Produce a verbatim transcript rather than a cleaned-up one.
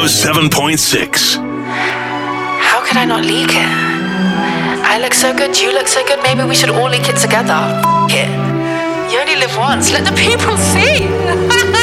oh seven point six. How could I not leak it? I look so good, you look so good, maybe we should all leak it together. F- it. You only live once, let the people see.